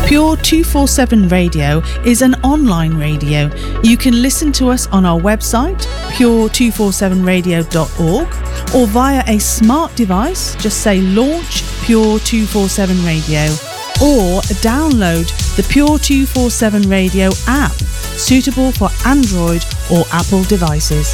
Pure 247 Radio is an online radio. You can listen to us on our website, pure247radio.org, or via a smart device. Just say launch Pure 247 Radio, or download the Pure 247 Radio app, suitable for Android or Apple devices.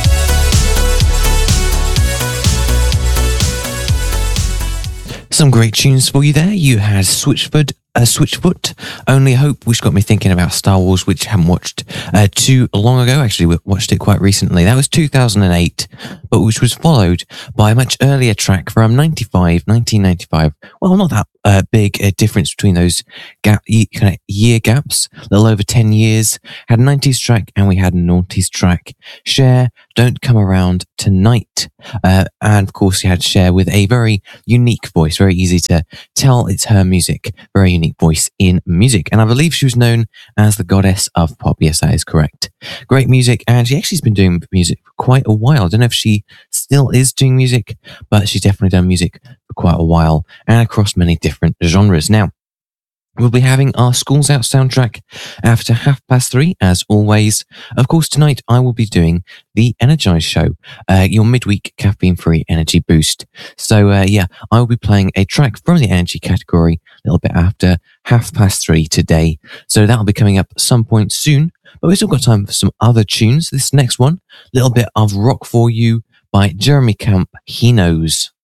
Some great tunes for you there. You had Switchfoot, Only Hope, which got me thinking about Star Wars, which I haven't watched too long ago. Actually, we watched it quite recently. That was 2008, but which was followed by a much earlier track from 1995. Well, not that big a difference between those kind of year gaps, a little over 10 years. Had a 90s track and we had a noughties track. Cher, Don't Come Around Tonight. And of course, you had Cher with a very unique voice, very easy to tell it's her music, very unique voice in music. And I believe she was known as the goddess of pop. Yes, that is correct. Great music. And she actually has been doing music for quite a while. I don't know if she still is doing music, but she's definitely done music for quite a while and across many different genres. Now, we'll be having our Schools Out soundtrack after 3:30, as always. Of course, tonight I will be doing the Energize Show, your midweek caffeine-free energy boost. So, I will be playing a track from the energy category a little bit after 3:30 today. So that'll be coming up at some point soon, but we've still got time for some other tunes. This next one, a little bit of Rock For You by Jeremy Camp, He Knows.